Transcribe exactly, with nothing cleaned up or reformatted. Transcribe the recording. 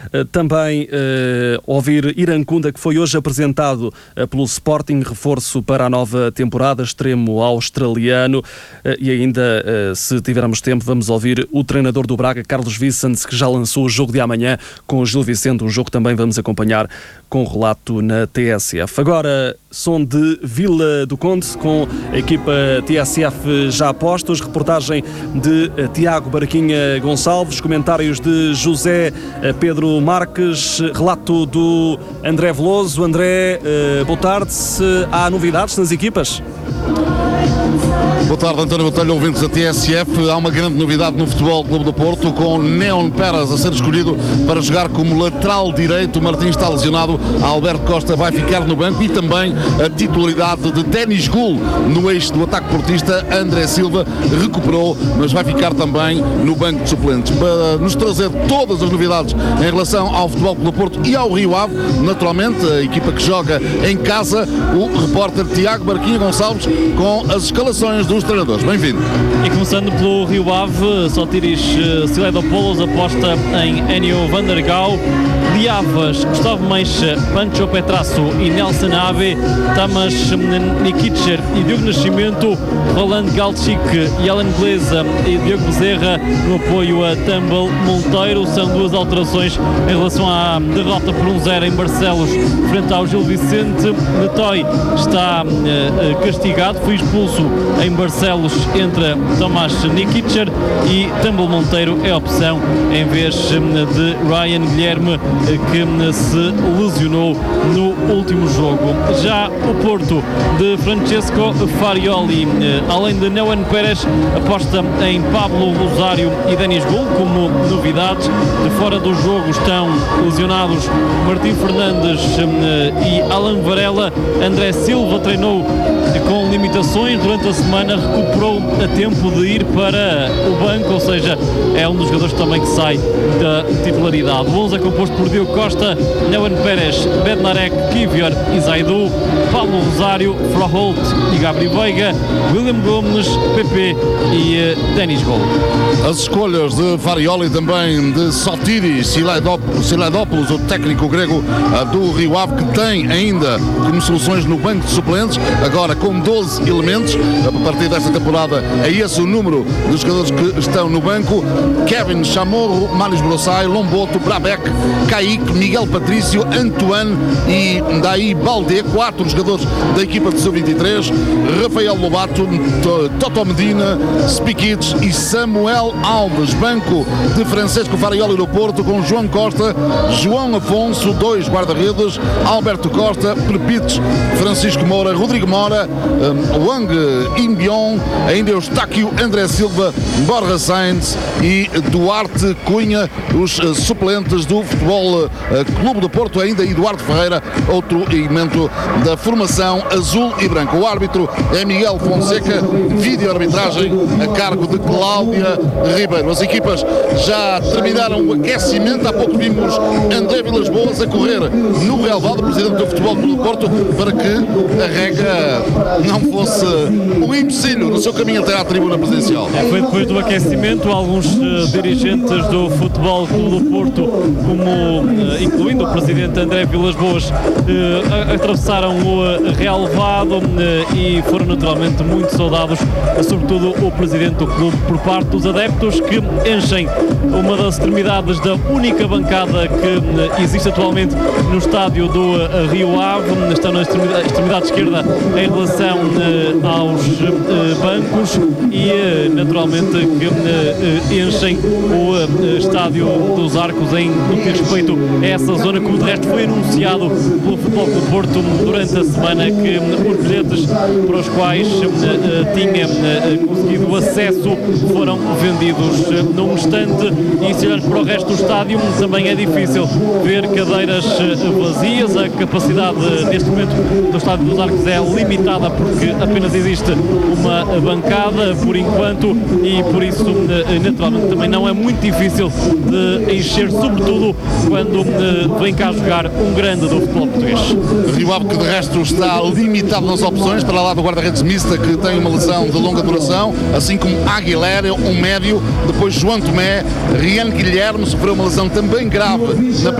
Também ouvir Irankunda, que foi hoje apresentado pelo Sporting, reforço para a nova temporada, extremo australiano. E ainda, se tivermos tempo, vamos ouvir o treinador do Braga, Carlos Vicente, que já lançou o jogo de amanhã com o Gil Vicente, um jogo que também vamos acompanhar com relato na T S F. Agora, som de Vila do Conde, com a equipa T S F já a postos, reportagem de Tiago Barquinha Gonçalves, comentários de José Pedro Marques, relato do André Veloso. André, boa tarde. Há novidades nas equipas? Boa tarde, António Botelho, ouvintes da T S F. Há uma grande novidade no Futebol Clube do Porto, com Neon Peras a ser escolhido para jogar como lateral direito. O Martins está lesionado, Alberto Costa vai ficar no banco, e também a titularidade de Denis Gul no eixo do ataque portista. André Silva recuperou, mas vai ficar também no banco de suplentes. Para nos trazer todas as novidades em relação ao Futebol Clube do Porto e ao Rio Ave, naturalmente, a equipa que joga em casa, o repórter Tiago Barquinha Gonçalves, com as escalações dos treinadores. Bem-vindo. E começando pelo Rio Ave, Sotiris Siledopoulos aposta em Enio Van der Gaal, Liavas, Gustavo Mancha, Pancho Petrasso e Nelson Ave, Tamas Nikitcher e Diogo Nascimento, Roland Galchik e Alan Gleza e Diogo Bezerra no apoio a Tumble Monteiro. São duas alterações em relação à derrota por um zero em Barcelos frente ao Gil Vicente. Netoy está uh, castigado, foi expulso em Barcelos, entra Tomás Nikitcher e Tumble Monteiro é a opção em vez de Ryan Guilherme, que se lesionou no último jogo. Já o Porto de Francesco Farioli, além de Neon Pérez, aposta em Pablo Rosário e Denis Gul como novidades. De fora do jogo estão lesionados Martim Fernandes e Alan Varela. André Silva treinou com limitações durante a semana, recuperou a tempo de ir para o banco, ou seja, é um dos jogadores também que sai da titularidade. O onze é composto por Diogo Costa, Neuen Pérez, Bednarek, Kivior e Zaidu, Paulo Rosário, Froholt e Gabriel Veiga, William Gomes, Pepe e uh, Denis Gol. As escolhas de Farioli, também de Sotiris Siledopoulos, o técnico grego do Rio Ave, que tem ainda como soluções no banco de suplentes, agora com doze elementos. A partir desta temporada é esse o número dos jogadores que estão no banco: Kevin Chamorro, Manis Brossai, Lomboto, Brabec, Kaique, Miguel Patrício, Antoine e Daí Baldé, quatro jogadores da equipa de sub vinte e três, Rafael Lobato, Toto Medina, Spikic e Samuel Alves. Banco de Francesco Farioli do Porto, com João Costa, João Afonso, dois guarda-redes, Alberto Costa, Prepites, Francisco Moura, Rodrigo Mora, um, Wang Imbion, ainda Eustáquio, André Silva, Borja Sainz e Duarte Cunha, os uh, suplentes do Futebol uh, Clube do Porto, ainda Eduardo Ferreira, outro elemento da formação azul e branco. O árbitro é Miguel Fonseca, vídeo-arbitragem a cargo de Cláudia Ribeiro. As equipas já terminaram o aquecimento, há pouco vimos André Vilas Boas a correr no relvado, presidente do Futebol Clube do Porto, para que a regra não fosse um empecilho no seu caminho até à tribuna presidencial. É, foi depois do aquecimento, alguns uh, dirigentes do Futebol Clube do Porto, como uh, incluindo o presidente André Vilas Boas, uh, atravessaram o uh, relvado uh, e foram naturalmente muito saudados, uh, sobretudo o presidente do clube, por parte dos adeptos, que enchem uma das extremidades da única bancada que uh, existe atualmente no estádio do uh, Rio Ave. Estão na extremidade, extremidade esquerda em relação uh, aos uh, bancos e uh, naturalmente que uh, enchem o uh, estádio dos Arcos em no que diz respeito a essa zona, como de resto foi anunciado pelo Futebol Clube do Porto durante a semana, que uh, os bilhetes para os quais uh, uh, tinha uh, conseguido acesso foram vendidos uh, num instante. E se olharmos para o resto do estádio, também é difícil ver cadeiras uh, vazias. A capacidade uh, neste momento do estádio dos Arcos é limitada, porque apenas existe uma bancada por enquanto, e por isso naturalmente também não é muito difícil de encher, sobretudo quando vem cá jogar um grande do futebol português. Rio Ave, que de resto está limitado nas opções, para lá do guarda-redes Mista, que tem uma lesão de longa duração, assim como Aguilera, um médio, depois João Tomé, Rian Guilherme sofreu uma lesão também grave na